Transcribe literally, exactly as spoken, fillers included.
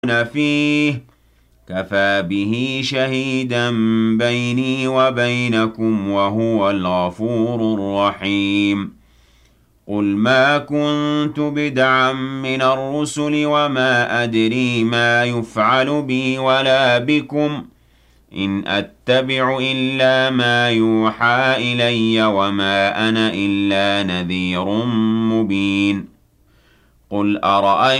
فيه كفى به شهيدا بيني وبينكم وهو الغفور الرحيم قل ما كنت بدعا من الرسل وما أدري ما يفعل بي ولا بكم إن أتبع إلا ما يوحى إلي وما أنا إلا نذير مبين قل أرأيتم